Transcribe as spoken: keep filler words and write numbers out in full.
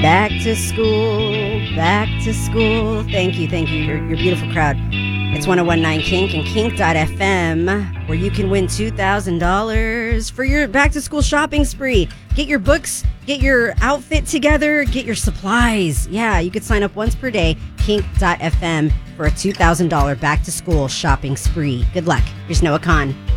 Back to school, back to school. Thank you, thank you. You're, you're a beautiful crowd. It's ten nineteen Kink and kink dot f m, where you can win two thousand dollars for your back to school shopping spree. Get your books, get your outfit together, get your supplies. Yeah, you could sign up once per day, kink dot f m, for a two thousand dollars back to school shopping spree. Good luck. Here's Noah Kahn.